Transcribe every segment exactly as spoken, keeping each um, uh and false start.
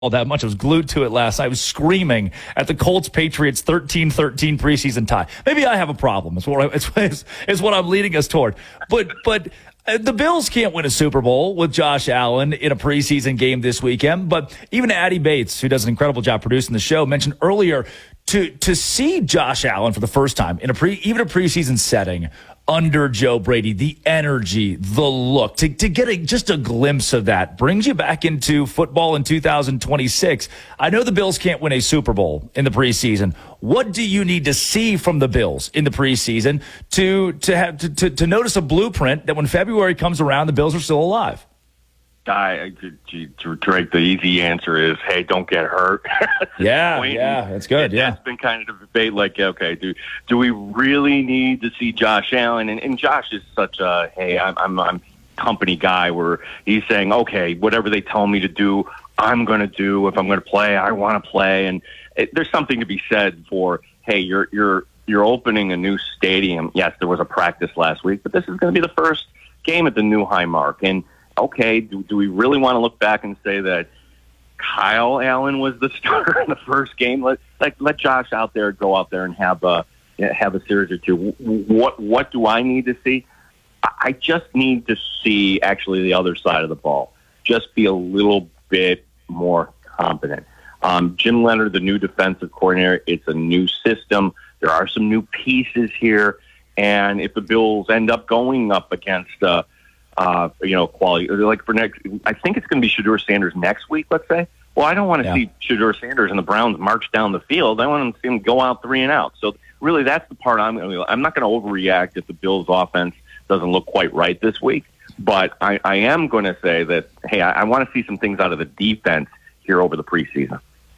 that much. I was glued to it last night. I was screaming at the Colts-Patriots thirteen thirteen preseason tie. Maybe I have a problem. It's what, I, it's, it's, it's what I'm leading us toward. But but uh, the Bills can't win a Super Bowl with Josh Allen in a preseason game this weekend. But even Addie Bates, who does an incredible job producing the show, mentioned earlier to to see Josh Allen for the first time in a pre even a preseason setting under Joe Brady, the energy, the look, to, to get a, just a glimpse of that brings you back into football in two thousand twenty-six. I know the Bills can't win a Super Bowl in the preseason. What do you need to see from the Bills in the preseason to to have to, to, to notice a blueprint that when February comes around, the Bills are still alive? I, Drake, the easy answer is, hey, don't get hurt. yeah, yeah, that's good. Yeah, it's been kind of a debate. Like, okay, do do we really need to see Josh Allen? And, and Josh is such a hey, I'm I'm I'm company guy where he's saying, okay, whatever they tell me to do, I'm going to do. If I'm going to play, I want to play. And it, there's something to be said for, hey, you're you're you're opening a new stadium. Yes, there was a practice last week, but this is going to be the first game at the new Highmark. And okay, do, do we really want to look back and say that Kyle Allen was the starter in the first game? Let like let Josh out there go out there and have a have a series or two. What what do I need to see? I just need to see actually the other side of the ball. Just be a little bit more competent. Um, Jim Leonard, the new defensive coordinator, it's a new system. There are some new pieces here, and if the Bills end up going up against uh, Uh, you know, quality. Like for next, I think it's going to be Shedeur Sanders next week, let's say. Well, I don't want to yeah. see Shedeur Sanders and the Browns march down the field. I want to see them go out three and out. So really, that's the part I'm. I'm not going to overreact if the Bills' offense doesn't look quite right this week. But I, I am going to say that hey, I, I want to see some things out of the defense here over the preseason.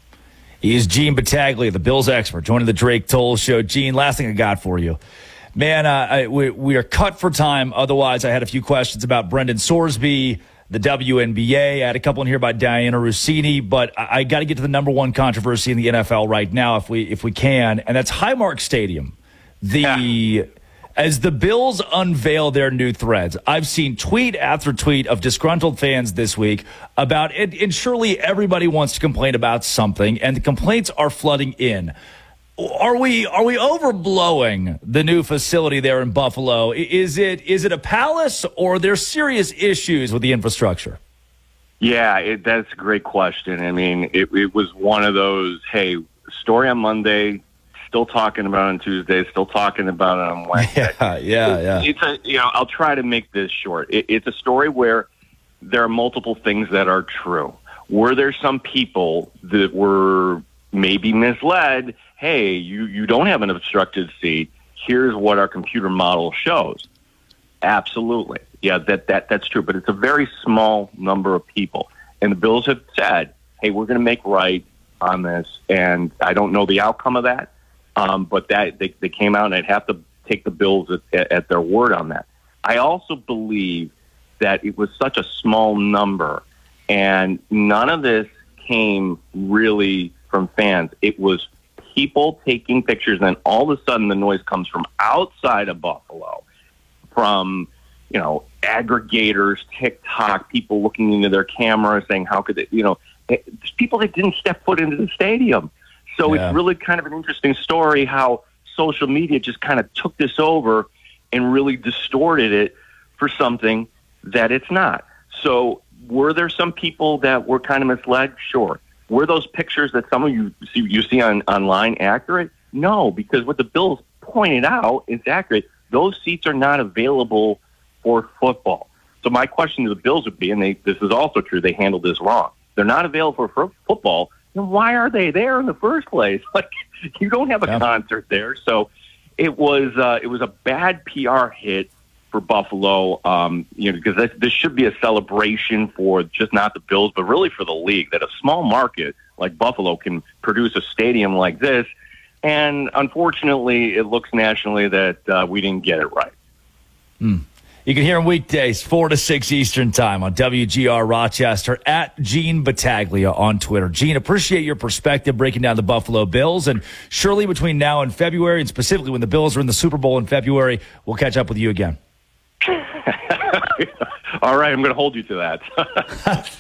He's Gene Battaglia, the Bills expert, joining the Drake Toll Show. Gene, last thing I got for you. Man, uh, I, we, we are cut for time. Otherwise, I had a few questions about Brendan Sorsby, the W N B A. I had a couple in here about Diana Rossini, but I, I got to get to the number one controversy in the N F L right now, if we if we can, and that's Highmark Stadium. The yeah. As the Bills unveil their new threads, I've seen tweet after tweet of disgruntled fans this week about it, and surely everybody wants to complain about something, and the complaints are flooding in. Are we are we overblowing the new facility there in Buffalo? Is it is it a palace, or are there serious issues with the infrastructure? Yeah, it, that's a great question. I mean, it, it was one of those, hey, story on Monday, still talking about it on Tuesday, still talking about it on Wednesday. Yeah, yeah, yeah. It, it's a, you know, I'll try to make this short. It, it's a story where there are multiple things that are true. Were there some people that were maybe misled? Hey, you, you don't have an obstructed seat. Here's what our computer model shows. Absolutely. Yeah, that, that that's true. But it's a very small number of people. And the Bills have said, hey, we're going to make right on this. And I don't know the outcome of that. Um, but that they, they came out, and I'd have to take the Bills at, at their word on that. I also believe that it was such a small number, and none of this came really from fans. It was people taking pictures, and then all of a sudden the noise comes from outside of Buffalo, from, you know, aggregators, TikTok, people looking into their cameras saying, how could they, you know, it, people that didn't step foot into the stadium. So yeah. It's really kind of an interesting story how social media just kind of took this over and really distorted it for something that it's not. So were there some people that were kind of misled? Sure. Were those pictures that some of you see, you see on, online accurate? No, because what the Bills pointed out is accurate. Those seats are not available for football. So my question to the Bills would be, and they, this is also true, they handled this wrong. They're not available for football. Then why are they there in the first place? Like, you don't have a yeah. concert there. So it was uh, it was a bad P R hit for Buffalo, um, you know, because this, this should be a celebration for just not the Bills, but really for the league, that a small market like Buffalo can produce a stadium like this. And unfortunately, it looks nationally that uh, we didn't get it right. Mm. You can hear him weekdays, four to six Eastern time on W G R Rochester, at Gene Battaglia on Twitter. Gene, appreciate your perspective breaking down the Buffalo Bills. And surely between now and February, and specifically when the Bills are in the Super Bowl in February, we'll catch up with you again. All right, I'm going to hold you to that.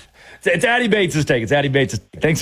It's Addy Bates' take. It's Addy Bates' take. Thanks.